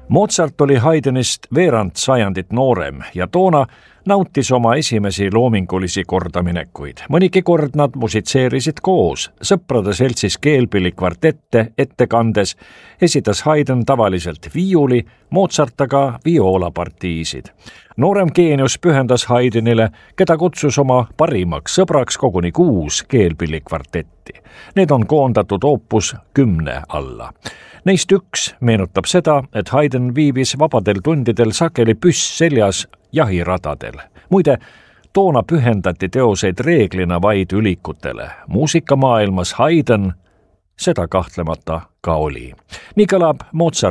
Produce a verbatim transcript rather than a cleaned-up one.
Mozart oli Haydnist veerand sajandit noorem ja toona nautis oma esimesi loomingulisi kordaminekuid. Mõnigi kord nad musitseerisid koos. Sõprade seltsis keelpilli kvartette ettekandes esitas Haydn tavaliselt viiuli, Mozart aga vioolapartiisid. Noorem geenius pühendas Haydnile, keda kutsus oma parimaks sõbraks koguni kuus keelpilli kvartetti. Need on koondatud oopus kümne alla. Neist üks meenutab seda, et Haydn viibis vabadel tundidel sageli püss seljas jahiradadel. Muide, toona pühendati teoseid reeglina vaid ülikutele. Muusikamaailmas Haydn seda kahtlemata ka oli. Nii kõlab Mozart